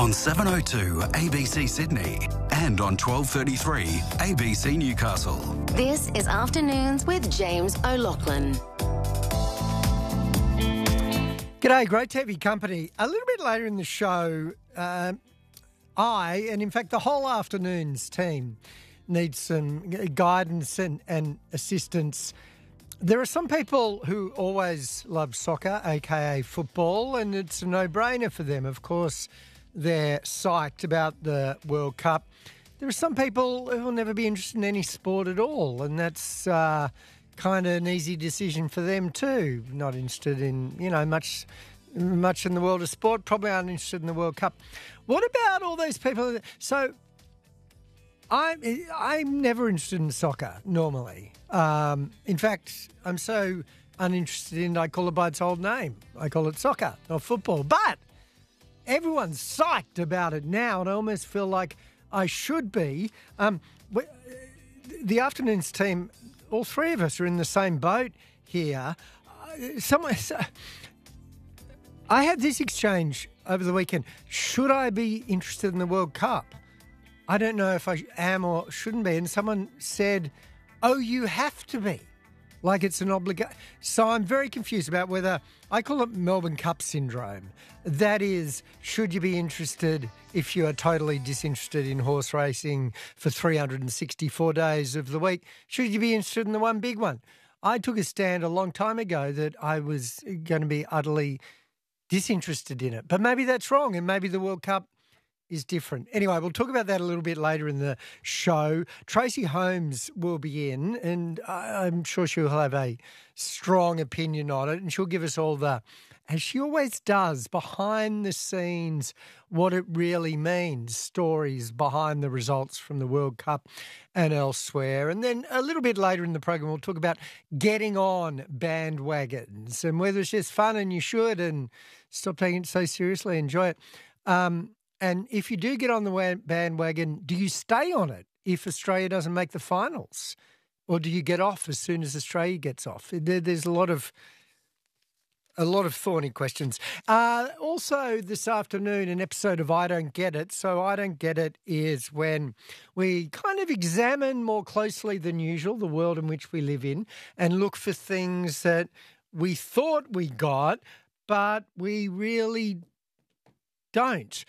on 7:02 ABC Sydney and on 12:33 ABC Newcastle. This is Afternoons with James O'Loughlin. G'day, great to have your company. A little bit later in the show, and in fact the whole Afternoons team, needs some guidance and assistance. There are some people who always love soccer, aka football, and it's a no-brainer for them. Of course, they're psyched about the World Cup. There are some people who will never be interested in any sport at all, and that's kind of an easy decision for them too. Not interested in, much in the world of sport, probably aren't interested in the World Cup. What about all those people? So I'm never interested in soccer normally. In fact, I'm so uninterested in it, I call it by its old name. I call it soccer, not football. But everyone's psyched about it now, and I almost feel like I should be. The Afternoons team, all three of us are in the same boat here. I had this exchange over the weekend. Should I be interested in the World Cup? I don't know if I am or shouldn't be. And someone said, oh, you have to be. Like it's an obligation. So I'm very confused about whether, I call it Melbourne Cup syndrome. That is, should you be interested if you are totally disinterested in horse racing for 364 days of the week? Should you be interested in the one big one? I took a stand a long time ago that I was going to be utterly disinterested in it. But maybe that's wrong, and maybe the World Cup is different. Anyway, we'll talk about that a little bit later in the show. Tracy Holmes will be in, and I'm sure she'll have a strong opinion on it, and she'll give us all the, as she always does, behind the scenes, what it really means, stories behind the results from the World Cup and elsewhere. And then a little bit later in the program, we'll talk about getting on bandwagons and whether it's just fun and you should, and stop taking it so seriously, enjoy it. And if you do get on the bandwagon, do you stay on it if Australia doesn't make the finals? Or do you get off as soon as Australia gets off? There's a lot of thorny questions. Also this afternoon, an episode of I Don't Get It. So I Don't Get It is when we kind of examine more closely than usual the world in which we live in and look for things that we thought we got, but we really don't.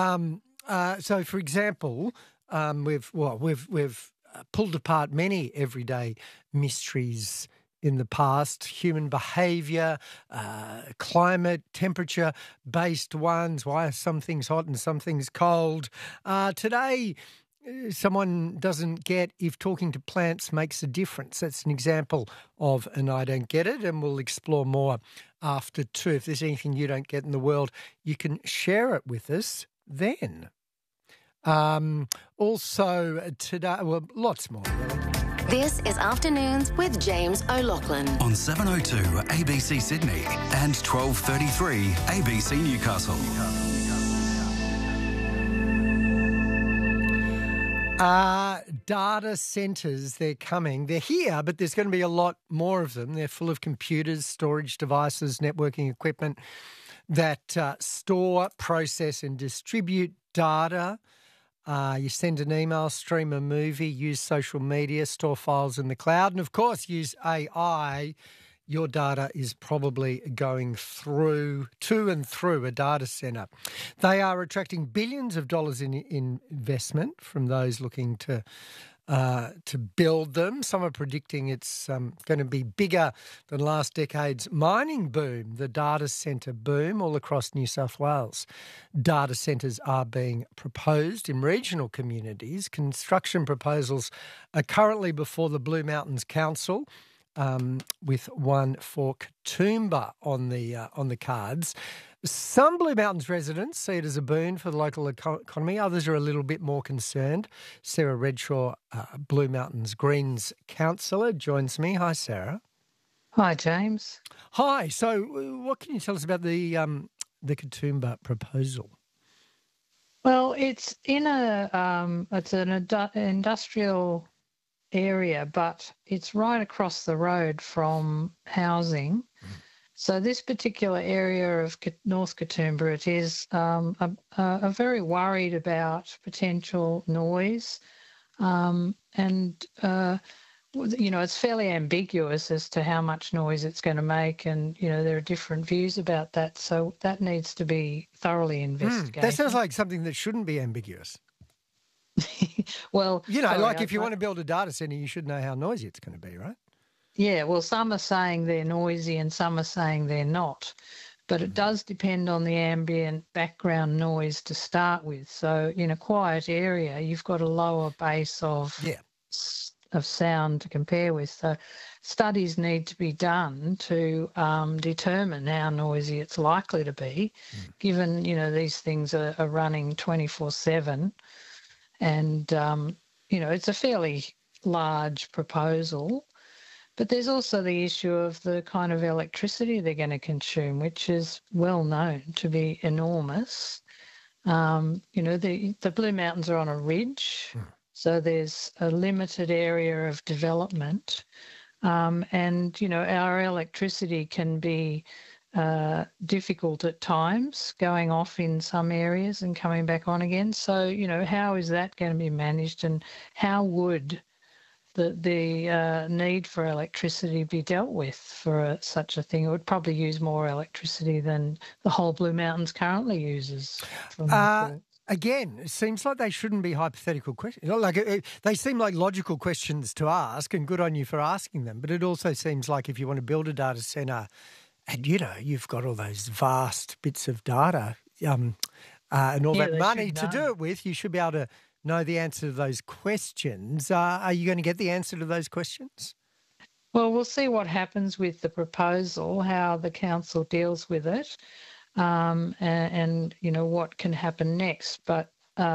So, for example, we've pulled apart many everyday mysteries in the past: human behaviour, climate, temperature-based ones. Why are some things hot and some things cold? Today, someone doesn't get if talking to plants makes a difference. That's an example of an I Don't Get It, and we'll explore more after 2. If there's anything you don't get in the world, you can share it with us then. Also today, well, lots more really. This is Afternoons with James O'Loughlin. On 7:02 ABC Sydney and 12:33 ABC Newcastle. Data centres, they're coming. They're here, but there's going to be a lot more of them. They're full of computers, storage devices, networking equipment that store, process and distribute data. You send an email, stream a movie, use social media, store files in the cloud, and, of course, use AI. Your data is probably going through a data centre. They are attracting billions of dollars in investment from those looking to build them. Some are predicting it's going to be bigger than last decade's mining boom, the data centre boom all across New South Wales. Data centres are being proposed in regional communities. Construction proposals are currently before the Blue Mountains Council, with one for Katoomba on the cards. Some Blue Mountains residents see it as a boon for the local economy. Others are a little bit more concerned. Sarah Redshaw, Blue Mountains Greens councillor, joins me. Hi, Sarah. Hi, James. Hi. So, what can you tell us about the Katoomba proposal? Well, it's in an industrial area, but it's right across the road from housing. So this particular area of North Katoomba, it is are very worried about potential noise, and it's fairly ambiguous as to how much noise it's going to make, and there are different views about that. So that needs to be thoroughly investigated. That sounds like something that shouldn't be ambiguous. Well, like if you want to build a data centre, you should know how noisy it's going to be, right? Yeah, well, some are saying they're noisy and some are saying they're not. But it does depend on the ambient background noise to start with. So in a quiet area, you've got a lower base of sound to compare with. So studies need to be done to determine how noisy it's likely to be, given, these things are running 24/7. And, it's a fairly large proposal. But there's also the issue of the kind of electricity they're going to consume, which is well known to be enormous. The Blue Mountains are on a ridge, so there's a limited area of development. And our electricity can be difficult at times, going off in some areas and coming back on again. So, how is that going to be managed, and how would the need for electricity be dealt with for such a thing? It would probably use more electricity than the whole Blue Mountains currently uses. Again, it seems like they shouldn't be hypothetical questions. They seem like logical questions to ask, and good on you for asking them. But it also seems like if you want to build a data centre, and you've got all those vast bits of data and all that money to do it with, you should be able to know the answer to those questions. Are you going to get the answer to those questions? Well, we'll see what happens with the proposal, how the council deals with it, and what can happen next. But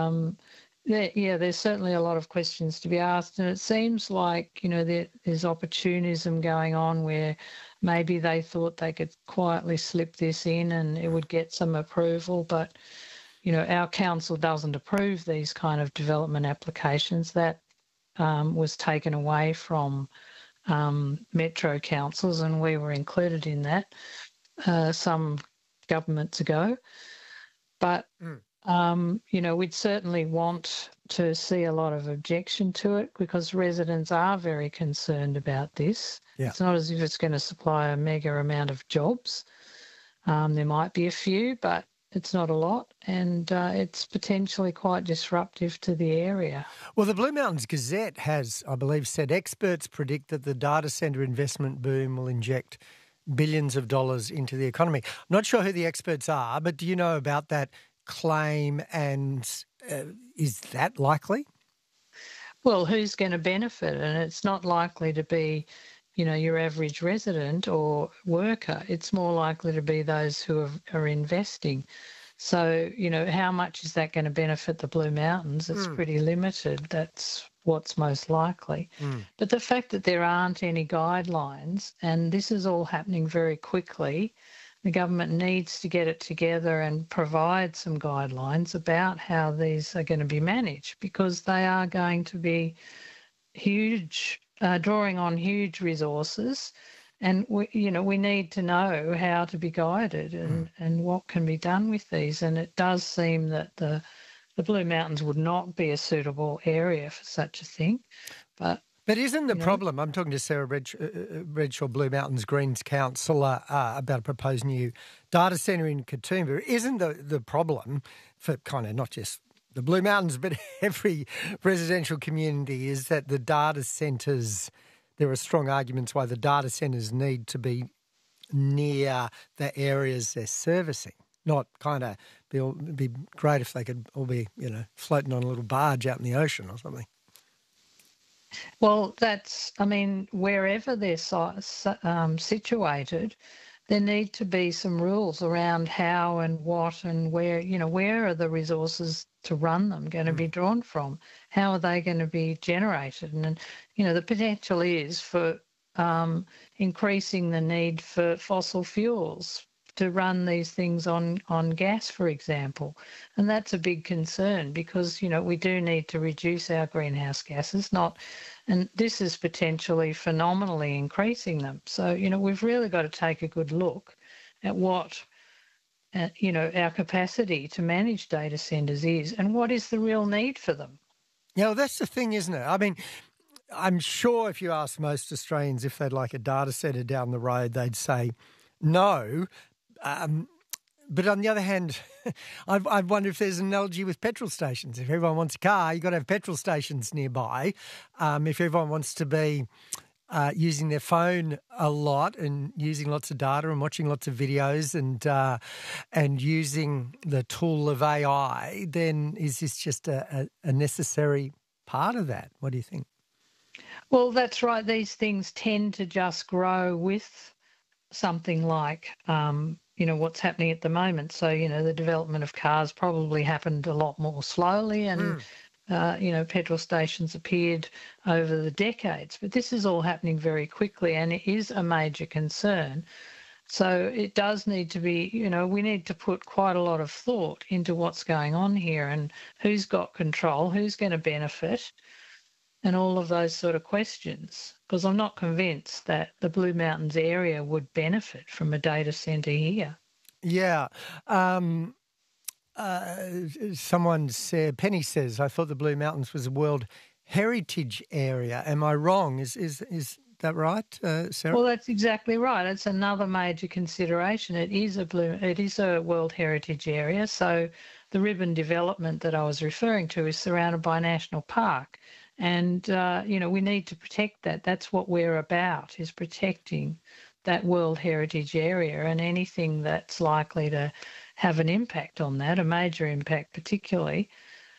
there's certainly a lot of questions to be asked, and it seems like there's opportunism going on where maybe they thought they could quietly slip this in and it would get some approval, but our council doesn't approve these kind of development applications. That was taken away from metro councils, and we were included in that some governments ago. But, we'd certainly want to see a lot of objection to it, because residents are very concerned about this. Yeah. It's not as if it's going to supply a mega amount of jobs. There might be a few, but it's not a lot, and it's potentially quite disruptive to the area. Well, the Blue Mountains Gazette has, I believe, said experts predict that the data centre investment boom will inject billions of dollars into the economy. I'm not sure who the experts are, but do you know about that claim, and is that likely? Well, who's going to benefit? And it's not likely to be your average resident or worker. It's more likely to be those who are investing. So, how much is that going to benefit the Blue Mountains? It's pretty limited. That's what's most likely. But the fact that there aren't any guidelines, and this is all happening very quickly, the government needs to get it together and provide some guidelines about how these are going to be managed, because they are going to be huge, drawing on huge resources, and we need to know how to be guided and what can be done with these. And it does seem that the Blue Mountains would not be a suitable area for such a thing. But isn't the problem, I'm talking to Sarah Redshaw, Blue Mountains Greens councillor, about a proposed new data centre in Katoomba, isn't the problem for kind of not just the Blue Mountains, but every residential community, is that the data centres, there are strong arguments why the data centres need to be near the areas they're servicing, not kind of be great if they could all be, floating on a little barge out in the ocean or something. Well, wherever they're situated, there need to be some rules around how and what and where, where are the resources to run them going to be drawn from? How are they going to be generated? And the potential is for increasing the need for fossil fuels to run these things on gas, for example. And that's a big concern because, we do need to reduce our greenhouse gases, and this is potentially phenomenally increasing them. So, we've really got to take a good look at what, our capacity to manage data centres is and what is the real need for them. Yeah, well, that's the thing, isn't it? I mean, I'm sure if you ask most Australians if they'd like a data centre down the road, they'd say no. But on the other hand, I wonder if there's an analogy with petrol stations. If everyone wants a car, you've got to have petrol stations nearby. If everyone wants to be using their phone a lot and using lots of data and watching lots of videos and using the tool of AI, then is this just a necessary part of that? What do you think? Well, that's right. These things tend to just grow with something like, what's happening at the moment. So, the development of cars probably happened a lot more slowly and, petrol stations appeared over the decades. But this is all happening very quickly and it is a major concern. So it does need to be, we need to put quite a lot of thought into what's going on here and who's got control, who's going to benefit, and all of those sort of questions, because I'm not convinced that the Blue Mountains area would benefit from a data centre here. Yeah. Someone said, Penny says, I thought the Blue Mountains was a World Heritage Area. Am I wrong? Is that right, Sarah? Well, that's exactly right. It's another major consideration. It is a World Heritage Area. So the Ribbon development that I was referring to is surrounded by a national park. And, we need to protect that. That's what we're about, is protecting that World Heritage Area and anything that's likely to have an impact on that, a major impact particularly,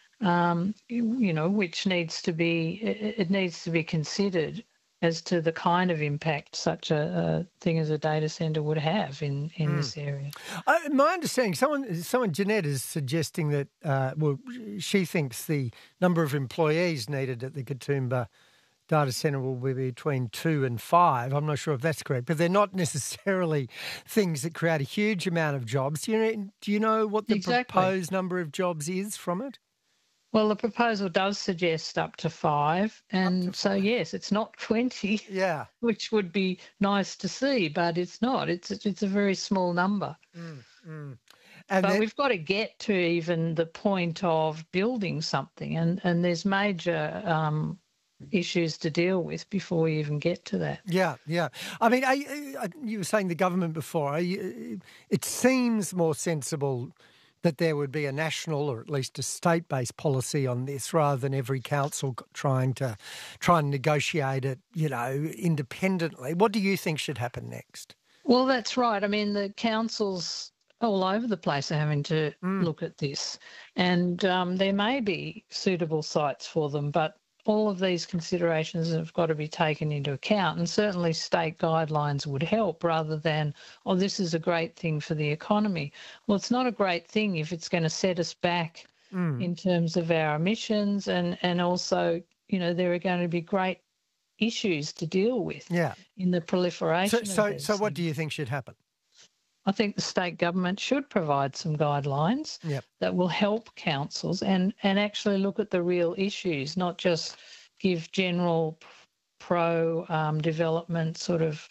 which needs to be considered as to the kind of impact such a thing as a data centre would have in this area. My understanding, someone, Jeanette, is suggesting that, she thinks the number of employees needed at the Katoomba data centre will be between 2 and 5. I'm not sure if that's correct, but they're not necessarily things that create a huge amount of jobs. Do you know what the proposed number of jobs is from it? Well, the proposal does suggest up to 5, and so yes, it's not 20. Yeah, which would be nice to see, but it's not. It's a very small number. But we've got to get to even the point of building something, and there's major issues to deal with before we even get to that. Yeah. I mean, you were saying the government before. It seems more sensible that there would be a national or at least a state-based policy on this rather than every council trying to negotiate it, independently. What do you think should happen next? Well, that's right. I mean, the councils all over the place are having to look at this, and there may be suitable sites for them, but all of these considerations have got to be taken into account, and certainly state guidelines would help rather than, this is a great thing for the economy. Well, it's not a great thing if it's going to set us back in terms of our emissions, and also, there are going to be great issues to deal with in the proliferation of this. So what do you think should happen? I think the state government should provide some guidelines that will help councils and actually look at the real issues, not just give general pro-development sort of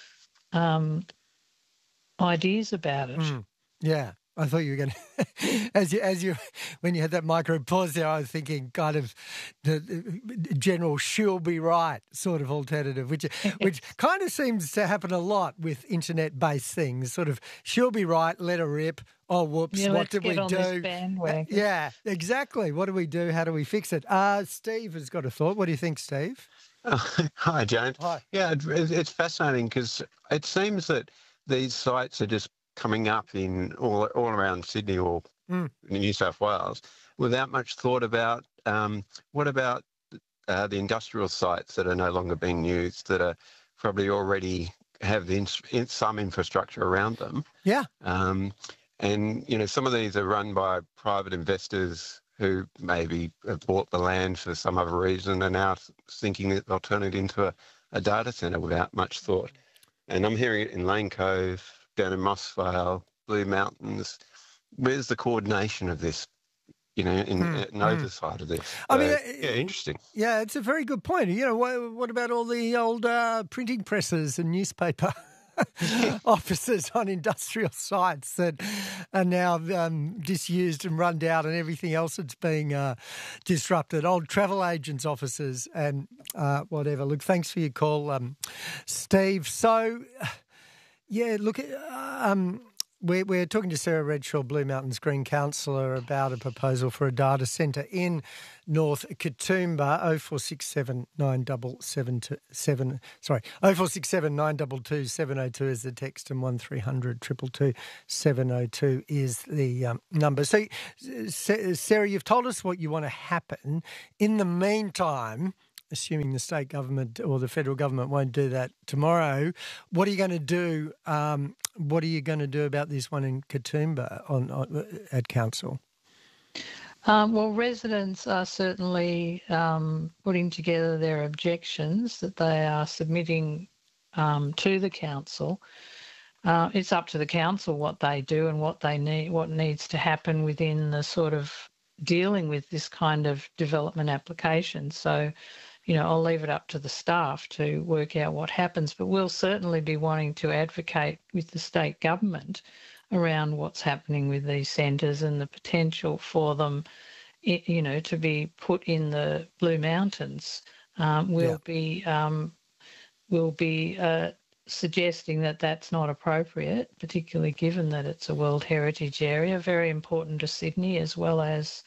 ideas about it. Yeah. I thought you were going to, when you had that micro pause there, I was thinking kind of the general she'll be right sort of alternative, which kind of seems to happen a lot with internet-based things, sort of she'll be right, let her rip, oh, whoops, what did we do? This bandwagon. Yeah, exactly. What do we do? How do we fix it? Steve has got a thought. What do you think, Steve? Hi, James. Hi. Yeah, it's fascinating because it seems that these sites are just coming up in all around Sydney or New South Wales without much thought about what about the industrial sites that are no longer being used that are probably already have some infrastructure around them. Yeah. And, some of these are run by private investors who maybe have bought the land for some other reason and now thinking that they'll turn it into a data centre without much thought. And I'm hearing it in Lane Cove, down in Mossvale, Blue Mountains. Where's the coordination of this? In oversight of this. I mean, interesting. Yeah, it's a very good point. What about all the old printing presses and newspaper offices on industrial sites that are now disused and run down, and everything else that's being disrupted? Old travel agents' offices and whatever. Look, thanks for your call, Steve. So, yeah, look, we're talking to Sarah Redshaw, Blue Mountains Green Councillor, about a proposal for a data centre in North Katoomba. 0467 922 702 is the text, and 1300 222 702 is the number. So, Sarah, you've told us what you want to happen. In the meantime, assuming the state government or the federal government won't do that tomorrow, what are you going to do? What are you going to do about this one in Katoomba at council? Well, residents are certainly putting together their objections that they are submitting to the council. It's up to the council what they do and what they need, what needs to happen within the sort of dealing with this kind of development application. So, I'll leave it up to the staff to work out what happens, but we'll certainly be wanting to advocate with the state government around what's happening with these centres and the potential for them, to be put in the Blue Mountains. We'll be suggesting that that's not appropriate, particularly given that it's a World Heritage Area, very important to Sydney, as well as,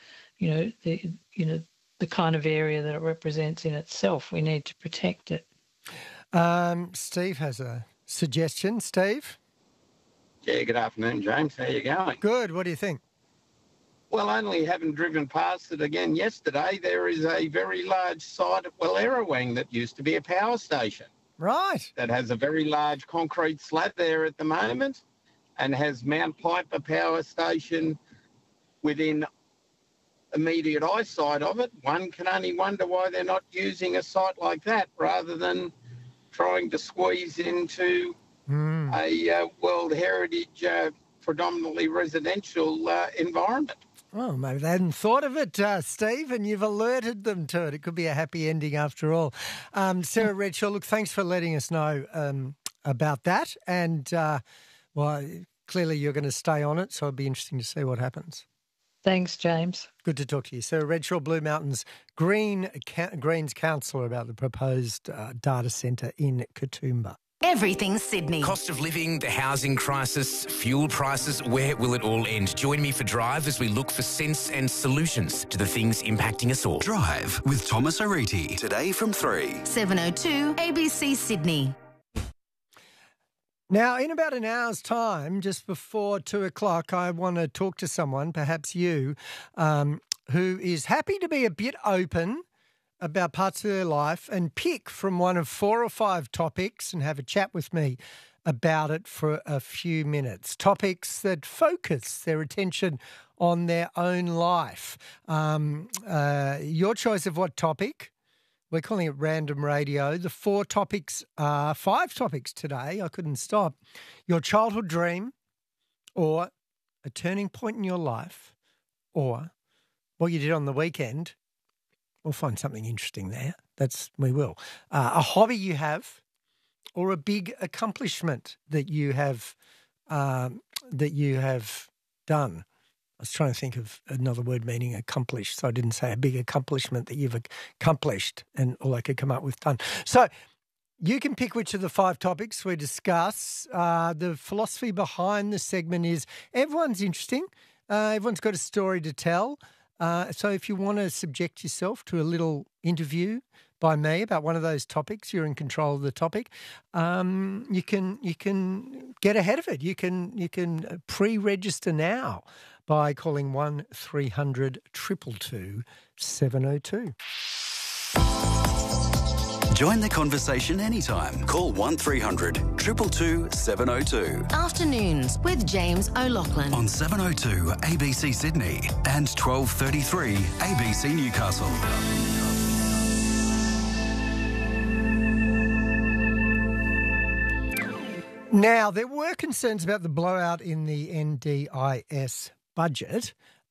the kind of area that it represents in itself. We need to protect it. Steve has a suggestion. Steve? Yeah, good afternoon, James. How you going? Good. What do you think? Well, only having driven past it again yesterday, there is a very large site at Wallerawang that used to be a power station. Right. That has a very large concrete slab there at the moment and has Mount Piper Power Station within immediate eyesight of it. One can only wonder why they're not using a site like that rather than trying to squeeze into a World Heritage predominantly residential environment. Well, maybe they hadn't thought of it, Steve, and you've alerted them to it. It could be a happy ending after all. Sarah Redshaw, look, thanks for letting us know about that. And, clearly you're going to stay on it, so it'll be interesting to see what happens. Thanks, James. Good to talk to you. Sarah Redshaw, Blue Mountains Greens Councillor, about the proposed data centre in Katoomba. Everything Sydney. Cost of living, the housing crisis, fuel prices, where will it all end? Join me for Drive as we look for sense and solutions to the things impacting us all. Drive with Thomas Ariti. Today from 3. 702 ABC Sydney. Now, in about an hour's time, just before 2 o'clock, I want to talk to someone, perhaps you, who is happy to be a bit open about parts of their life and pick from one of 4 or 5 topics and have a chat with me about it for a few minutes. Topics that focus their attention on their own life. Your choice of what topic? We're calling it Random Radio. The 4 topics are 5 topics today. I couldn't stop. Your childhood dream, or a turning point in your life, or what you did on the weekend. We'll find something interesting there. We will. A hobby you have, or a big accomplishment that you have done. I was trying to think of another word meaning accomplished, so I didn't say a big accomplishment that you've accomplished, and all I could come up with done. So you can pick which of the 5 topics we discuss. The philosophy behind the segment is everyone's interesting. Everyone's got a story to tell. So if you want to subject yourself to a little interview by me about one of those topics, you're in control of the topic. You can get ahead of it. You can pre-register now by calling 1300 222 702. Join the conversation anytime. Call 1300 222 702. Afternoons with James O'Loughlin. On 702 ABC Sydney and 1233 ABC Newcastle. Now, there were concerns about the blowout in the NDIS budget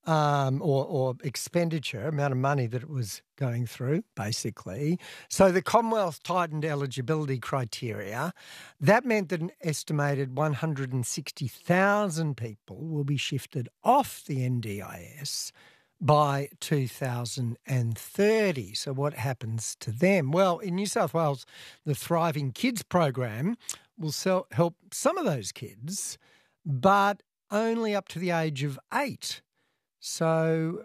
or expenditure, amount of money that it was going through, basically. So the Commonwealth tightened eligibility criteria. That meant that an estimated 160,000 people will be shifted off the NDIS by 2030. So what happens to them? Well, in New South Wales, the Thriving Kids program will help some of those kids, but only up to the age of 8. So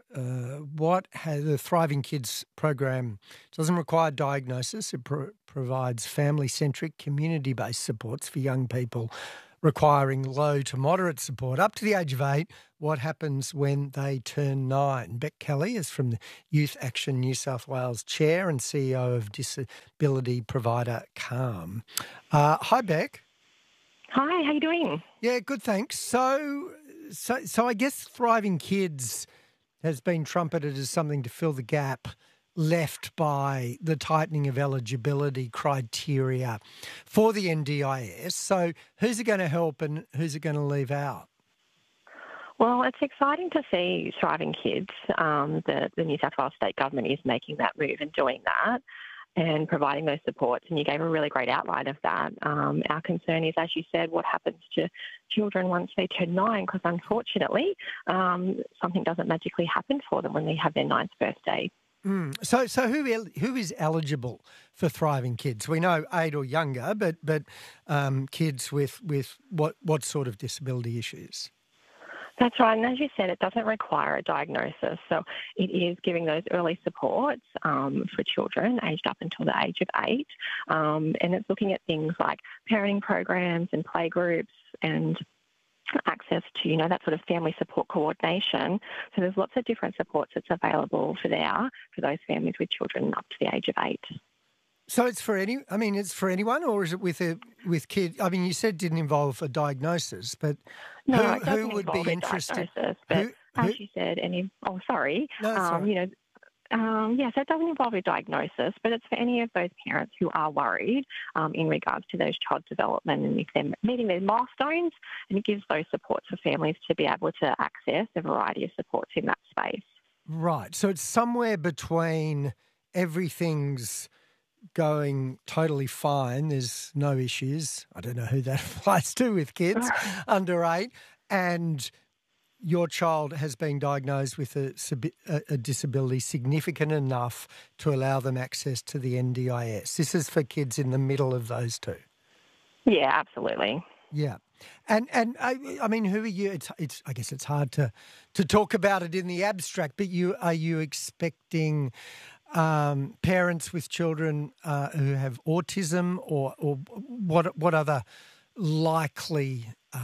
the Thriving Kids program doesn't require diagnosis. It provides family-centric, community-based supports for young people requiring low to moderate support up to the age of 8. What happens when they turn 9? Beck Kelly is from the Youth Action New South Wales Chair and CEO of disability provider Calm. Hi, Beck. Hi, how you doing? Yeah, good, thanks. So I guess Thriving Kids has been trumpeted as something to fill the gap left by the tightening of eligibility criteria for the NDIS. So who's it going to help and who's it going to leave out? Well, it's exciting to see Thriving Kids. The New South Wales State Government is making that move and doing that and providing those supports. And you gave a really great outline of that. Our concern is, as you said, what happens to children once they turn 9, because unfortunately something doesn't magically happen for them when they have their 9th birthday. So who is eligible for Thriving Kids? We know 8 or younger, but kids with what sort of disability issues? That's right. And as you said, it doesn't require a diagnosis. So it is giving those early supports for children aged up until the age of 8. And it's looking at things like parenting programs and playgroups and access to, that sort of family support coordination. So there's lots of different supports that's available for those families with children up to the age of 8. So it's for it's for anyone, or is it with kids? I mean, you said it didn't involve a diagnosis, but no, who would be interested? But as you said, so it doesn't involve a diagnosis, but it's for any of those parents who are worried in regards to those child development and if they're meeting their milestones, and it gives those supports for families to be able to access a variety of supports in that space. Right. So it's somewhere between everything's going totally fine, there's no issues. I don't know who that applies to with kids under 8, and your child has been diagnosed with a disability significant enough to allow them access to the NDIS. This is for kids in the middle of those two. Yeah, absolutely. Yeah. And I mean, who are you? It's I guess it's hard to talk about it in the abstract, but are you expecting parents with children who have autism or what other likely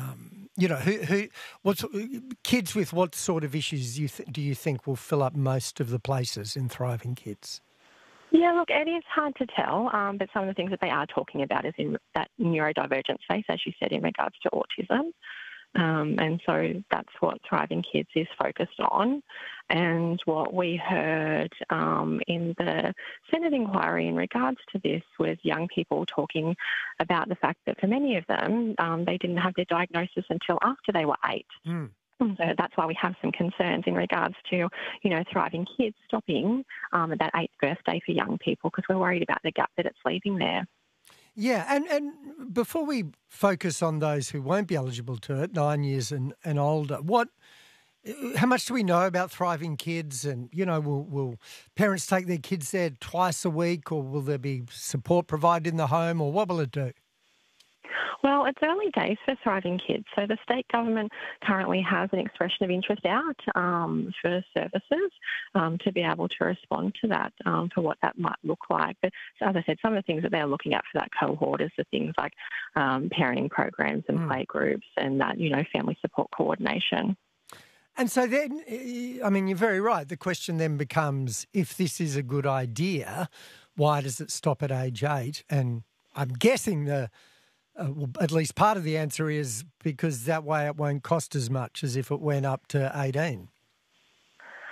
what kids with what sort of issues do you think will fill up most of the places in Thriving Kids? Yeah, look, it is hard to tell, but some of the things that they are talking about is in that neurodivergent space, as you said, in regards to autism. And so that's what Thriving Kids is focused on. And what we heard in the Senate inquiry in regards to this was young people talking about the fact that for many of them, they didn't have their diagnosis until after they were 8. So that's why we have some concerns in regards to, Thriving Kids stopping at that 8th birthday for young people, because we're worried about the gap that it's leaving there. Yeah, and before we focus on those who won't be eligible to it, 9 years and older, how much do we know about Thriving Kids? And, will parents take their kids there twice a week, or will there be support provided in the home, or what will it do? Well, it's early days for Thriving Kids. So the state government currently has an expression of interest out for services to be able to respond to that, for what that might look like. But as I said, some of the things that they're looking at for that cohort is the things like parenting programs and playgroups and that, family support coordination. And so then, you're very right. The question then becomes, if this is a good idea, why does it stop at age 8? And I'm guessing at least part of the answer is because that way it won't cost as much as if it went up to 18.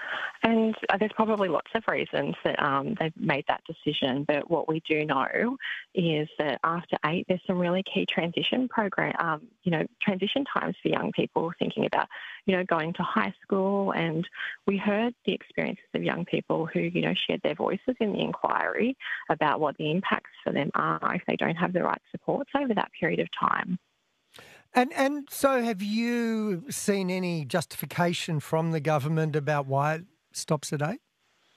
And there's probably lots of reasons that they've made that decision. But what we do know is that after 8, there's some really key transition transition times for young people thinking about, going to high school. And we heard the experiences of young people who, shared their voices in the inquiry about what the impacts for them are if they don't have the right supports over that period of time. And so have you seen any justification from the government about why it stops at 8?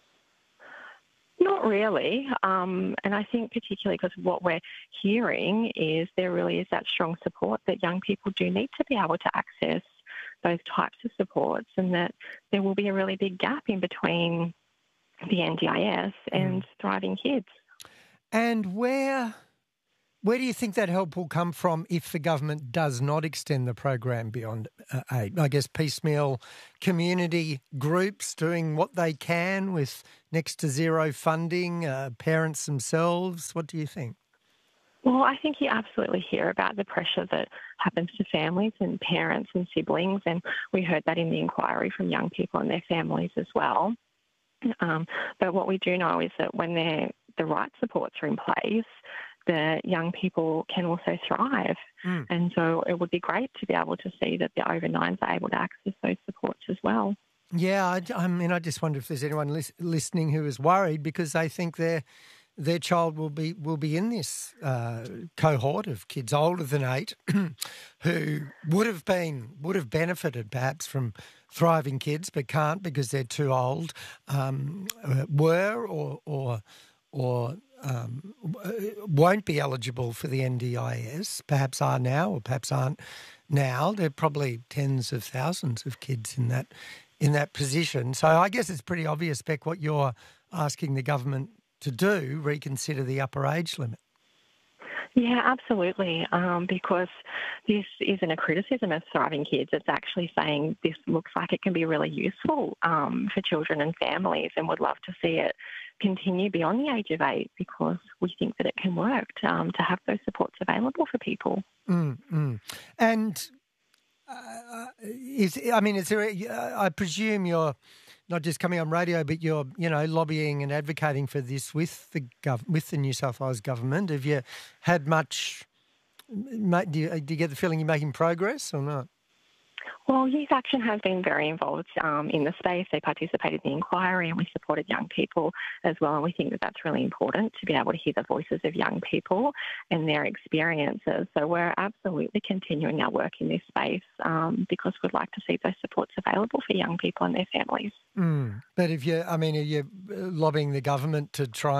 Not really. And I think particularly because what we're hearing is there really is that strong support that young people do need to be able to access those types of supports, and that there will be a really big gap in between the NDIS and Thriving Kids. And where do you think that help will come from if the government does not extend the program beyond 8? I guess piecemeal community groups doing what they can with next to zero funding, parents themselves. What do you think? Well, I think you absolutely hear about the pressure that happens to families and parents and siblings, and we heard that in the inquiry from young people and their families as well. But what we do know is that when the right supports are in place, the young people can also thrive. And so it would be great to be able to see that the over 9s are able to access those supports as well. Yeah, I just wonder if there's anyone listening who is worried because they think their child will be in this cohort of kids older than 8 who would have benefited perhaps from Thriving Kids but can't because they're too old, or won't be eligible for the NDIS, perhaps are now or perhaps aren't now. There are probably tens of thousands of kids in that position. So I guess it's pretty obvious, Beck, what you're asking the government to do, reconsider the upper age limit. Yeah, absolutely, because this isn't a criticism of Thriving Kids. It's actually saying this looks like it can be really useful for children and families, and would love to see it continue beyond the age of 8 because we think that it can work to have those supports available for people. And I presume you're not just coming on radio, but you're lobbying and advocating for this with the New South Wales government. Have you had much? Do you get the feeling you're making progress or not? Well, Youth Action has been very involved in the space. They participated in the inquiry and we supported young people as well. And we think that that's really important to be able to hear the voices of young people and their experiences. So we're absolutely continuing our work in this space because we'd like to see those supports available for young people and their families. But are you lobbying the government to try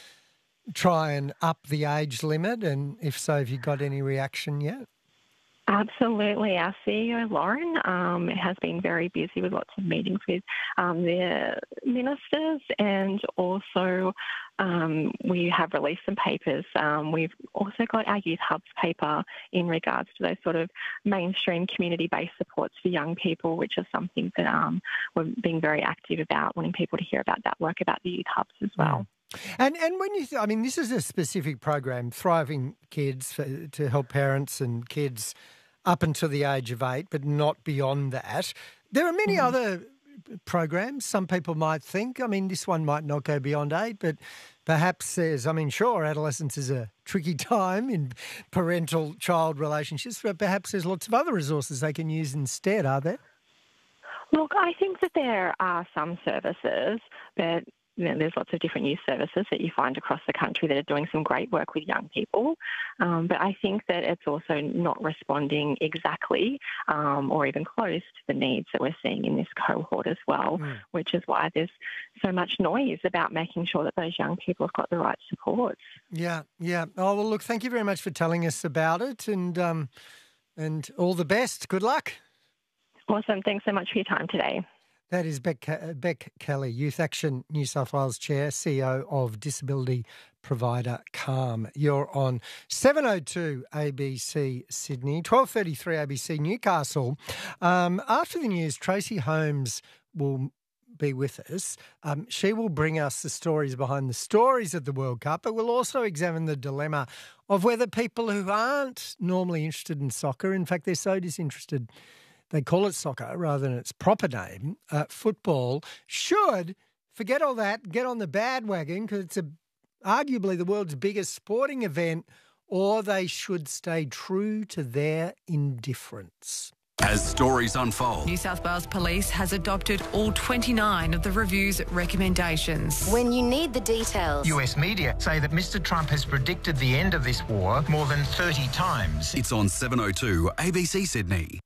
and up the age limit? And if so, have you got any reaction yet? Absolutely. Our CEO, Lauren, has been very busy with lots of meetings with the ministers, and also we have released some papers. We've also got our Youth Hubs paper in regards to those sort of mainstream community-based supports for young people, which is something that we're being very active about, wanting people to hear about that work about the Youth Hubs as well. And when you, this is a specific program, Thriving Kids, to help parents and kids up until the age of 8, but not beyond that. There are many other programs. Some people might think, this one might not go beyond 8, but perhaps there's, sure, adolescence is a tricky time in parental-child relationships, but perhaps there's lots of other resources they can use instead, are there? Look, I think that there are some services that there's lots of different youth services that you find across the country that are doing some great work with young people. But I think that it's also not responding exactly or even close to the needs that we're seeing in this cohort as well, which is why there's so much noise about making sure that those young people have got the right supports. Yeah. Oh, well, look, thank you very much for telling us about it and all the best. Good luck. Awesome. Thanks so much for your time today. That is Beck Kelly, Youth Action New South Wales Chair, CEO of disability provider Calm. You're on 7:02 ABC Sydney, 12:33 ABC Newcastle. After the news, Tracy Holmes will be with us. She will bring us the stories behind the stories of the World Cup, but we'll also examine the dilemma of whether people who aren't normally interested in soccer, in fact, they're so disinterested they call it soccer rather than its proper name, football, should forget all that, get on the bandwagon because it's arguably the world's biggest sporting event, or they should stay true to their indifference. As stories unfold, New South Wales Police has adopted all 29 of the review's recommendations. When you need the details. US media say that Mr. Trump has predicted the end of this war more than 30 times. it's on 7:02 ABC Sydney.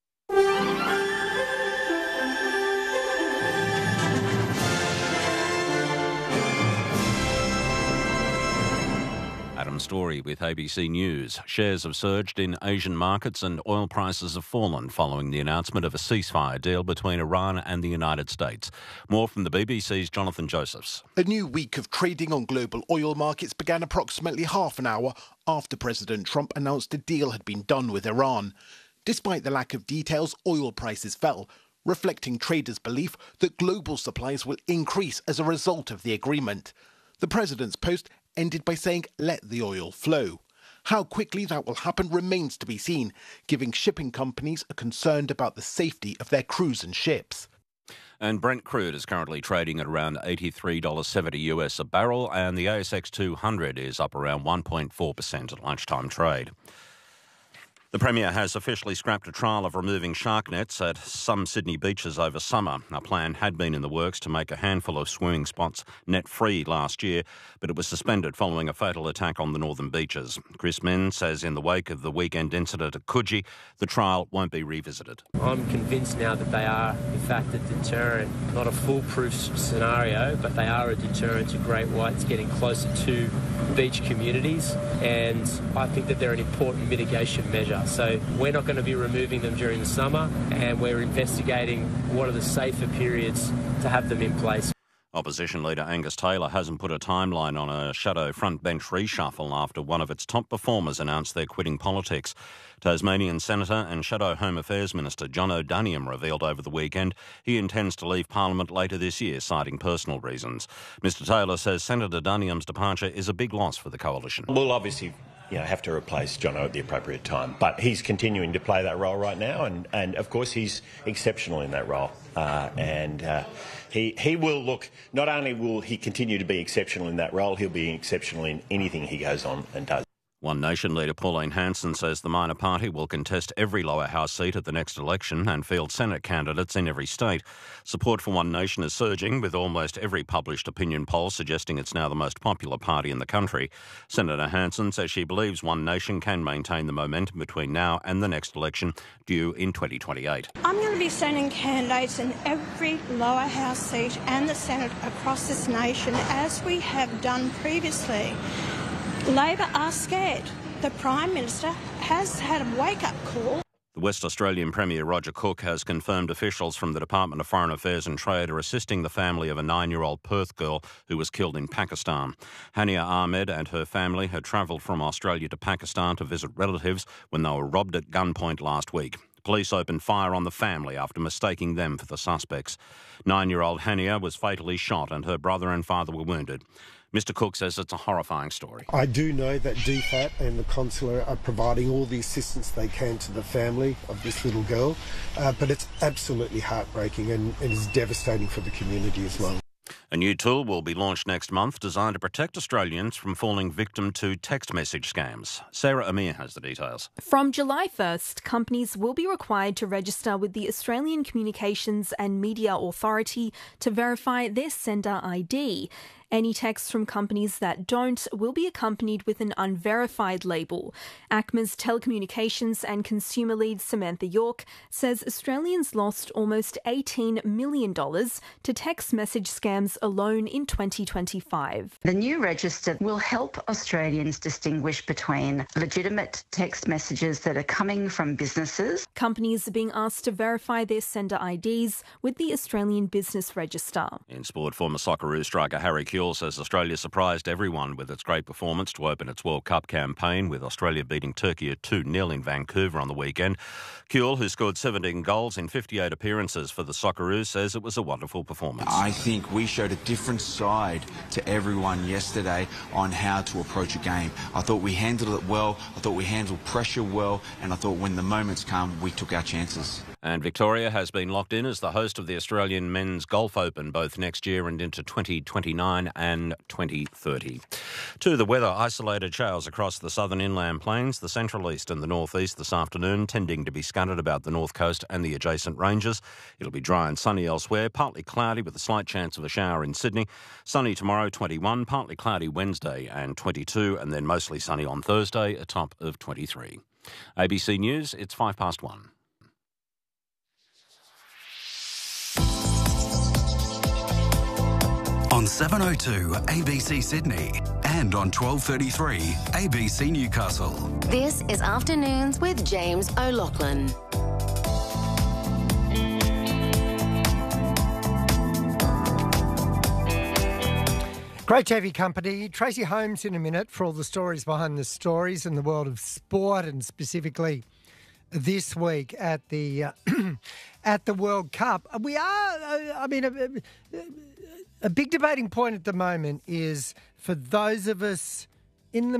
Adam Story with ABC News. Shares have surged in Asian markets and oil prices have fallen following the announcement of a ceasefire deal between Iran and the United States. More from the BBC's Jonathan Josephs. A new week of trading on global oil markets began approximately half an hour after President Trump announced a deal had been done with Iran. Despite the lack of details, oil prices fell, reflecting traders' belief that global supplies will increase as a result of the agreement. The president's post ended by saying, "Let the oil flow." How quickly that will happen remains to be seen, giving shipping companies are concerned about the safety of their crews and ships. And Brent crude is currently trading at around $83.70 US a barrel, and the ASX 200 is up around 1.4% at lunchtime trade. The Premier has officially scrapped a trial of removing shark nets at some Sydney beaches over summer. A plan had been in the works to make a handful of swimming spots net-free last year, but it was suspended following a fatal attack on the northern beaches. Chris Min says in the wake of the weekend incident at Coogee, the trial won't be revisited. I'm convinced now that they are, in fact, a deterrent, not a foolproof scenario, but they are a deterrent to great whites getting closer to beach communities, and I think that they're an important mitigation measure. So we're not going to be removing them during the summer, and we're investigating what are the safer periods to have them in place. Opposition leader Angus Taylor hasn't put a timeline on a shadow front bench reshuffle after one of its top performers announced they're quitting politics. Tasmanian Senator and Shadow Home Affairs Minister John O'Daniam revealed over the weekend he intends to leave Parliament later this year, citing personal reasons. Mr Taylor says Senator Daniam's departure is a big loss for the coalition. We'll obviously have to replace Jono at the appropriate time, but he's continuing to play that role right now, and of course he's exceptional in that role. He will look, not only will he continue to be exceptional in that role, he'll be exceptional in anything he goes on and does. One Nation leader Pauline Hanson says the minor party will contest every lower house seat at the next election and field Senate candidates in every state. Support for One Nation is surging, with almost every published opinion poll suggesting it's now the most popular party in the country. Senator Hanson says she believes One Nation can maintain the momentum between now and the next election, due in 2028. I'm going to be sending candidates in every lower house seat and the Senate across this nation, as we have done previously. Labor are scared. The Prime Minister has had a wake-up call. The West Australian Premier Roger Cook has confirmed officials from the Department of Foreign Affairs and Trade are assisting the family of a 9-year-old Perth girl who was killed in Pakistan. Hania Ahmed and her family had travelled from Australia to Pakistan to visit relatives when they were robbed at gunpoint last week. Police opened fire on the family after mistaking them for the suspects. 9-year-old Hania was fatally shot and her brother and father were wounded. Mr Cook says it's a horrifying story. I do know that DFAT and the consular are providing all the assistance they can to the family of this little girl, but it's absolutely heartbreaking and it is devastating for the community as well. A new tool will be launched next month designed to protect Australians from falling victim to text message scams. Sarah Amir has the details. From July 1st, companies will be required to register with the Australian Communications and Media Authority to verify their sender ID. Any texts from companies that don't will be accompanied with an unverified label. ACMA's telecommunications and consumer lead Samantha York says Australians lost almost $18 million to text message scams alone in 2025. The new register will help Australians distinguish between legitimate text messages that are coming from businesses. Companies are being asked to verify their sender IDs with the Australian Business Register. In sport, former Socceroos striker Harry Kewell Kewell says Australia surprised everyone with its great performance to open its World Cup campaign, with Australia beating Turkey at 2-0 in Vancouver on the weekend. Kewell, who scored 17 goals in 58 appearances for the Socceroos, says it was a wonderful performance. I think we showed a different side to everyone yesterday on how to approach a game. I thought we handled it well, I thought we handled pressure well, and I thought when the moments come, we took our chances. And Victoria has been locked in as the host of the Australian Men's Golf Open both next year and into 2029 and 2030. To the weather, isolated showers across the southern inland plains, the central east and the northeast this afternoon, tending to be scattered about the north coast and the adjacent ranges. It'll be dry and sunny elsewhere, partly cloudy with a slight chance of a shower in Sydney. Sunny tomorrow, 21, partly cloudy Wednesday and 22, and then mostly sunny on Thursday, a top of 23. ABC News, it's 1:05. On 702 ABC Sydney and on 1233 ABC Newcastle. This is Afternoons with James O'Loughlin. Great TV company. Tracy Holmes in a minute for all the stories behind the stories in the world of sport, and specifically this week at the at the World Cup. We are, a big debating point at the moment is for those of us in the